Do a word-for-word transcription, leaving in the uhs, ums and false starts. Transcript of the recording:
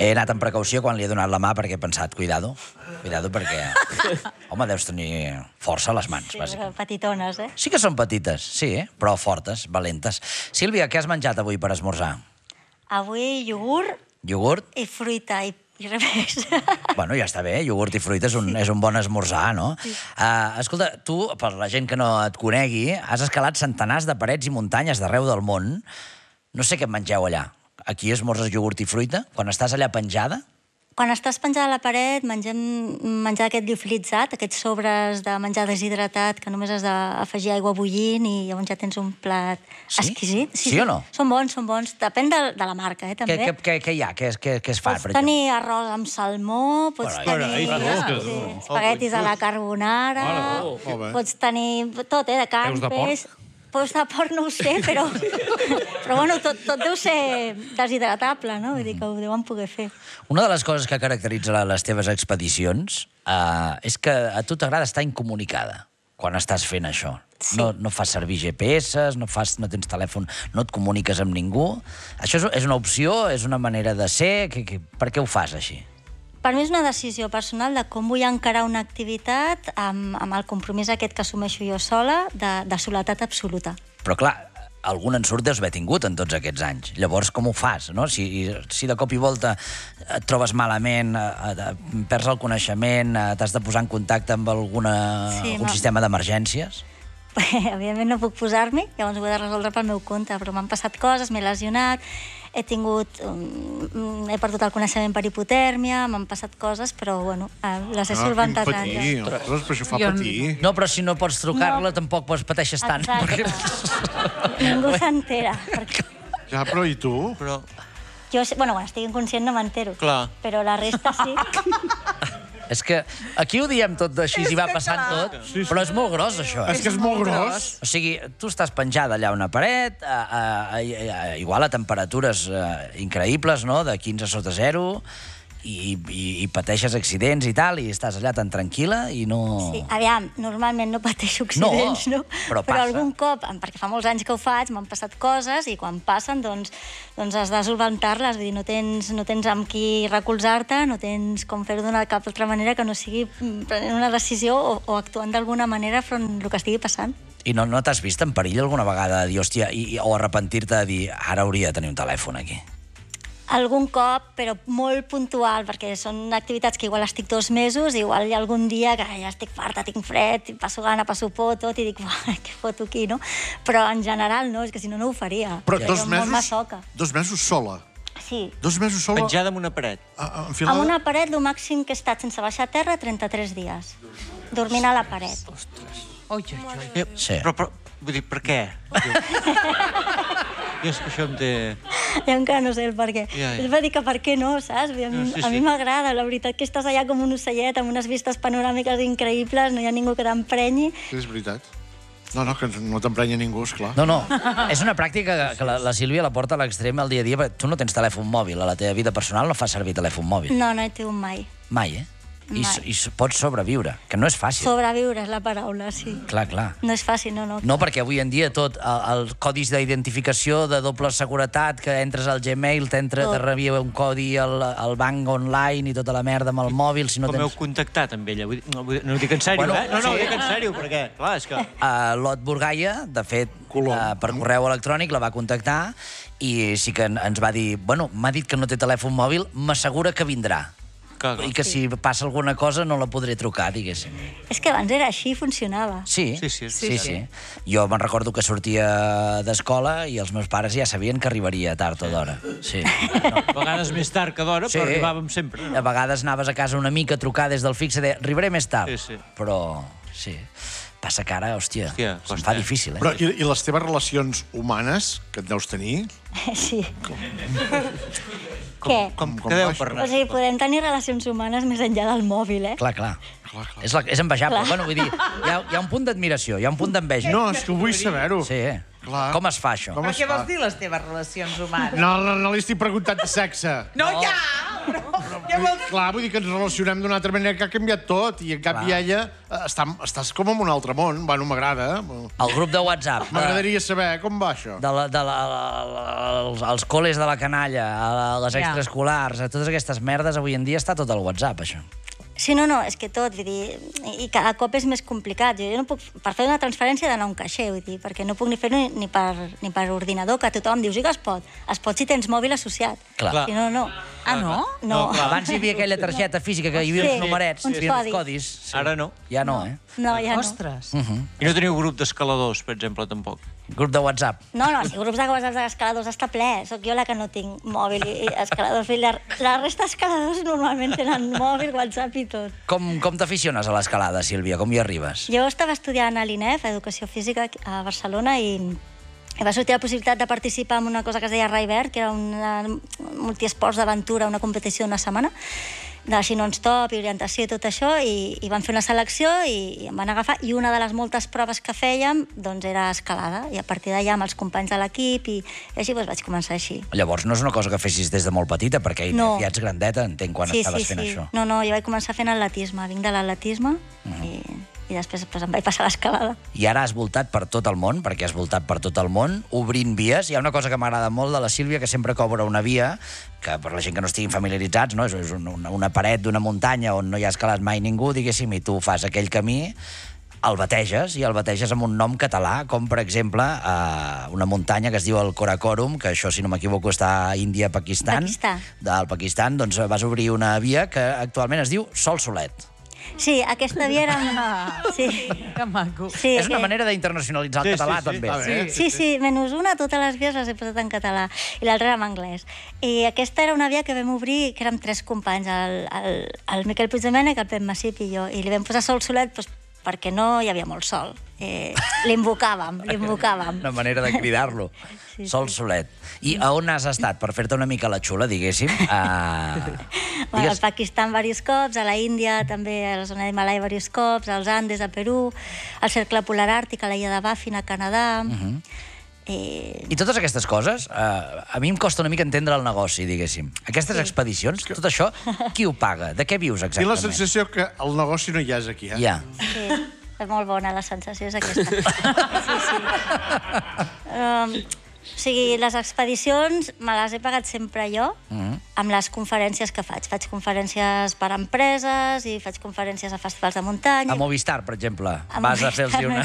He anat amb precaució quan li he donat la mà perquè he pensat, cuidado, cuidado perquè... Home, deus tenir força a les mans, Sí, bàsicament. però petitones, eh? Sí que són petites, sí, però fortes, valentes. Sílvia, què has menjat avui per esmorzar? Avui iogurt Iogurt? i fruita i, i res més. Bueno, ja està bé, iogurt i fruita és un, és un bon esmorzar, no? Uh, escolta, tu, per la gent que no et conegui, has escalat centenars de parets i muntanyes d'arreu del món. No sé què mengeu allà. Aquí esmorzes iogurt i fruita? Quan estàs allà penjada? Quan estàs penjada a la paret, mengem menjar aquest liofilitzat, aquests sobres de menjar deshidratat que només has d'afegir aigua bullint i llavors ja tens un plat Sí? exquisit. Sí o no? Són bons, són bons. Depèn de, de la marca, eh, també. Què, què, què, què hi ha? Què, què, què es fa, Pots per exemple? tenir arròs amb salmó, pots Carai. tenir Carai, sí, oh. espaguetis a la carbonara, Oh, molt bé. pots tenir tot, eh, de carn, Peus de porc? peix... Peus de porc no ho sé, però... però bueno, tot, tot deu ser deshidratable, no? Vull dir que ho deuen poder fer. Una de les coses que caracteritza les teves expedicions uh, és que a tu t'agrada estar incomunicada quan estàs fent això. Sí. No, no fas servir G P S, no, fas, no tens telèfon, no et comuniques amb ningú. Això és, és una opció? És una manera de ser? Que, que, per què ho fas així? Per mi és una decisió personal de com vull encarar una activitat amb, amb el compromís aquest que assumeixo jo sola de, de soledat absoluta. Però clar, algun ensurt deus haver tingut en tots aquests anys. Llavors, com ho fas, no? Si, si de cop i volta et trobes malament, eh, eh, perds el coneixement, eh, t'has de posar en contacte amb alguna, Sí, algun no. sistema d'emergències... Evidentment no puc posar-m'hi, llavors ho he de resoldre pel meu compte, però m'han passat coses, m'he lesionat, he tingut... Um, he perdut el coneixement per hipotèrmia, m'han passat coses, però, bueno, eh, les he solventat. Ah, quin patir, ostres, però això fa patir. No, però si no pots trucar-la, No. tampoc pots pateixes tant. Exacte. Ningú s'entera. Perquè Ja, però i tu? Però, jo, sé- bueno, quan estic inconscient no m'entero. Clar. Però la resta sí. És que aquí ho diem tot així i va passant tot, però és molt gros, això. És que és molt gros. O sigui, tu estàs penjada allà a una paret, a, a, a, a, igual a temperatures uh, increïbles, no?, de quinze sota zero, i, i, i pateixes accidents i tal, i estàs allà tan tranquil·la i no... Sí, aviam, normalment no pateixo accidents, no? No, però passa. algun cop, perquè fa molts anys que ho faig, m'han passat coses i quan passen, doncs, doncs has de solventar-les. Vull dir, no tens, no tens amb qui recolzar-te, no tens com fer-ho d'una cap altra manera que no sigui prenent una decisió o, o actuant d'alguna manera front al que estigui passant. I no, no t'has vist en perill alguna vegada de dir, hòstia, i, o arrepentir-te de dir, ara hauria de tenir un telèfon aquí? Algun cop, però molt puntual, perquè són activitats que igual estic dos mesos, igual hi ha algun dia que ja estic farta, tinc fred, passo gana, passo por, tot, i dic, què foto aquí, no? Però en general no, és que si no, no ho faria. Però Jo dos molt mesos, masoca. dos mesos sola. Sí. Dos mesos sola... penjada amb una paret. a- a- enfilada? Amb una paret, el màxim que he estat sense baixar a terra, trenta-tres dies. Dormint a la paret. Ui, ui, ui. Eh, Sí. Però, però, vull dir, per què? Jo és que això em té... Jo encara no sé el per què. Ja, ja. Es va dir que per què no, saps? A mi, No, sí, a mi sí. m'agrada, la veritat que estàs allà com un ocellet, amb unes vistes panoràmiques increïbles, no hi ha ningú que t'emprenyi. Sí, és veritat. No, no, que no t'emprenya ningú, esclar. No, no, és una pràctica que, que la, la Sílvia la porta a l'extrem al dia a dia, perquè tu no tens telèfon mòbil, a la teva vida personal no fas servir telèfon mòbil. No, no he tingut mai. Mai, eh? I, Mai. s- I s- pots sobreviure, que no és fàcil. Sobreviure és la paraula, sí. Clar, clar. No és fàcil, no, no. No, perquè avui en dia tot, el- els codis d'identificació de doble seguretat, que entres al Gmail, t'entra, Tot. te rebia un codi al, al banc online i tota la merda amb el mòbil, si no Com heu tens... contactat amb ella? Vull dir, no, vull dir, no ho dic en sèrio, Bueno, eh? No, no, ho sí. dic en sèrio, perquè, clar, és que... Uh, Lot Burgaia, de fet, Colom. uh, per correu electrònic la va contactar i sí que en- ens va dir, bueno, m'ha dit que no té telèfon mòbil, m'assegura que vindrà. Clar, clar. I que si passa alguna cosa no la podré trucar, diguéssim. És que abans era així, funcionava. Sí, Sí, sí, sí, sí, sí. Jo me'n recordo que sortia d'escola i els meus pares ja sabien que arribaria tard o d'hora. Sí. A vegades més tard que d'hora, però arribàvem sempre. A vegades anaves a casa una mica a trucar des del fixe de arribaré més tard. Sí, sí. Però, sí, passa que ara, hòstia, Hòstia, se'm costa, fa eh? difícil, eh? Però i, i les teves relacions humanes, que et deus tenir, Sí. Què? Com, Com que deu baix, per O anar? sigui, podem tenir relacions humanes més enllà del mòbil, eh? Clar, clar. Clar, clar. És, la, és envejable. Clar. Bueno, vull dir, hi ha, hi ha un punt d'admiració, hi ha un punt d'enveja. No, és que vull saber-ho. Sí, eh? Clar. Com es fa, això? Com Però es què fa? vols dir, les teves relacions humanes? No, no, no li estic preguntant de sexe. No, ja! Però... clar, vull dir que ens relacionem d'una altra manera que ha canviat tot, i en canvi ella eh, està, estàs com en un altre món. Bueno, m'agrada. El grup de WhatsApp. de- M'agradaria saber com va això. de la, de la, els, els col·les de la canalla, a les Ja. extraescolars, a totes aquestes merdes, avui en dia està tot al WhatsApp, això. Sí, no, no, és que tot, vull dir, i cada cop és més complicat. Jo, jo no puc, per fer una transferència he d'anar a un caixer, vull dir, perquè no puc ni fer-ho ni, ni, per, ni per ordinador, que tothom diu, sí que es pot. Es pot si tens mòbil associat. Clar. Si no, no. Ah, no? No. No, clar. Abans hi havia aquella targeta física que hi havia Sí, uns numerets, uns hi havia uns codis. codis. Sí. Ara no. Ja no, eh? No, ja no. Ostres. I no teniu grup d'escaladors, per exemple, tampoc. Grup de WhatsApp. No, no, si grups de WhatsApp d'escaladors està ple. Soc jo la que no tinc mòbil i, i escaladors. La, la resta d'escaladors normalment tenen mòbil, WhatsApp i tot. Com, com t'aficiones a l'escalada, Sílvia? Com hi arribes? Jo estava estudiant a l'I N E F, Educació Física, a Barcelona, i, i va sortir la possibilitat de participar en una cosa que es deia Raivert, que era un multiesports d'aventura, una competició d'una setmana, de així non-stop i orientació i tot això, i, i van fer una selecció i, i em van agafar, i una de les moltes proves que fèiem doncs era escalada, i a partir d'allà amb els companys de l'equip, i, i així doncs, vaig començar així. Llavors no és una cosa que fessis des de molt petita, perquè No. ja ets grandeta, entenc, quan sí, estaves sí, fent sí. això. No, no, jo vaig començar fent atletisme, vinc de l'atletisme, Mm. i, i després doncs, em vaig passar a l'escalada. I ara has voltat per tot el món, perquè has voltat per tot el món, obrint vies. Hi ha una cosa que m'agrada molt de la Sílvia, que sempre que obre una via, que per la gent que no estiguin familiaritzats, no? és una, una paret d'una muntanya on no hi ha escalat mai ningú, diguéssim, i tu fas aquell camí, el bateges, i el bateges amb un nom català, com per exemple eh, una muntanya que es diu el Karakorum, que això, si no m'equivoco, està a Índia, Pakistan. Pakistan. Del Pakistan, doncs vas obrir una via que actualment es diu Sol Solet. Sí, aquesta via era... Sí. Que maco. Sí, És una que- manera d'internacionalitzar el Sí, sí, català, sí. també. A veure. Sí, sí, menys una, totes les vies les he posat en català, i l'altra era en anglès. I aquesta era una via que vam obrir, que érem tres companys, el, el, el Miquel Puigdemènech, el Pep Massip i jo, i li vam posar Sol Solet doncs, perquè no hi havia molt sol. Eh, l'invocàvem, l'invocàvem. Una manera de cridar-lo. Sí, Sol Solet. I a on has estat? Per fer-te una mica la xula, diguéssim. Uh... Bueno, al Pakistan diversos cops, a la Índia també, a la zona d'Himalaya diversos cops, als Andes, a Perú, al Cercle Polar Àrtic, a l'illa de Baffin, a Canadà... Mhm. eh, I totes aquestes coses, uh, a mi em costa una mica entendre el negoci, diguéssim. Aquestes expedicions, tot això, qui ho paga? De què vius Tinc la exactament? sensació que el negoci no hi és aquí, eh? Ja. Sí, és molt bona, la sensació és aquesta. Sí, sí. Um, o sigui, les expedicions me les he pagat sempre jo, Mhm. amb les conferències que faig. Faig conferències per a empreses i faig conferències a festivals de muntanya. A Movistar, per exemple, A vas a fer-los Movistar, una...